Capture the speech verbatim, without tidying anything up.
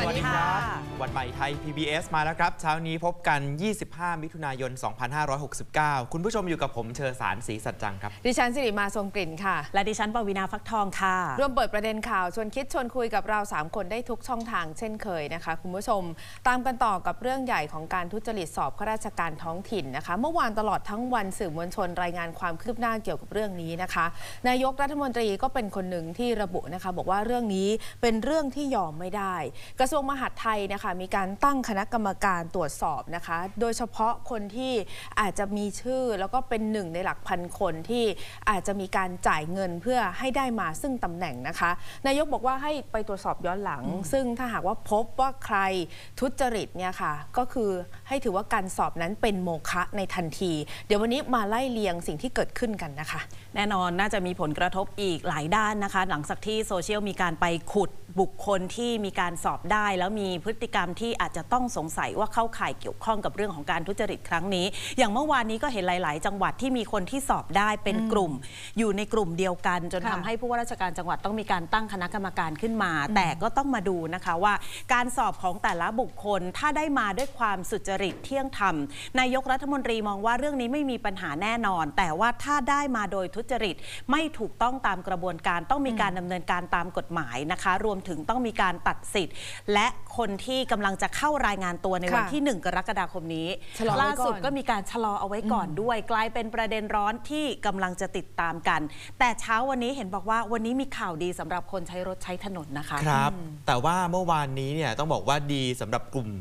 สวัสดีครับวันใหม่ไทย พี บี เอส มาแล้วครับเช้านี้พบกันยี่สิบห้ามิถุนายนสองพันห้าร้อยหกสิบเก้าคุณผู้ชมอยู่กับผมเชอสารศรีสัจจังครับดิฉันสิริมาทรงกลิ่นค่ะและดิฉันปวีณาฟักทองค่ะร่วมเปิดประเด็นข่าวชวนคิดชวนคุยกับเราสามคนได้ทุกช่องทางเช่นเคยนะคะคุณผู้ชมตามกันต่อกับเรื่องใหญ่ของการทุจริตสอบข้าราชการท้องถิ่นนะคะเมื่อวานตลอดทั้งวันสื่อมวลชนรายงานความคืบหน้าเกี่ยวกับเรื่องนี้นะคะนายกรัฐมนตรีก็เป็นคนหนึ่งที่ระบุนะคะบอกว่าเรื่องนี้เป็นเรื่องที่ยอมไม่ได้กระทรวงมหาดไทยนะคะมีการตั้งคณะกรรมการตรวจสอบนะคะโดยเฉพาะคนที่อาจจะมีชื่อแล้วก็เป็นหนึ่งในหลักพันคนที่อาจจะมีการจ่ายเงินเพื่อให้ได้มาซึ่งตำแหน่งนะคะนายกบอกว่าให้ไปตรวจสอบย้อนหลังซึ่งถ้าหากว่าพบว่าใครทุจริตเนี่ยค่ะก็คือให้ถือว่าการสอบนั้นเป็นโมฆะในทันทีเดี๋ยววันนี้มาไล่เลียงสิ่งที่เกิดขึ้นกันนะคะแน่นอนน่าจะมีผลกระทบอีกหลายด้านนะคะหลังจากที่โซเชียลมีการไปขุดบุคคลที่มีการสอบได้แล้วมีพฤติกรรมที่อาจจะต้องสงสัยว่าเข้าข่ายเกี่ยวข้องกับเรื่องของการทุจริตครั้งนี้อย่างเมื่อวานนี้ก็เห็นหลายๆจังหวัดที่มีคนที่สอบได้เป็นกลุ่มอยู่ในกลุ่มเดียวกันจนทำให้ผู้ว่าราชการจังหวัดต้องมีการตั้งคณะกรรมการขึ้นมาแต่ก็ต้องมาดูนะคะว่าการสอบของแต่ละบุคคลถ้าได้มาด้วยความสุจริตเที่ยงธรรมนายกรัฐมนตรีมองว่าเรื่องนี้ไม่มีปัญหาแน่นอนแต่ว่าถ้าได้มาโดยทุจริตไม่ถูกต้องตามกระบวนการต้องมีการดำเนินการตามกฎหมายนะคะรวมถึงต้องมีการตัดสิทธิ์และคนที่กำลังจะเข้ารายงานตัวในวันที่หนึ่งกรกฎาคมนี้ล่าสุดก็มีการชะลอเอาไว้ก่อนด้วยกลายเป็นประเด็นร้อนที่กำลังจะติดตามกันแต่เช้าวันนี้เห็นบอกว่าวันนี้มีข่าวดีสำหรับคนใช้รถใช้ถนนนะคะครับแต่ว่าเมื่อวานนี้เนี่ยต้องบอกว่าดีสำหรับกลุ่ม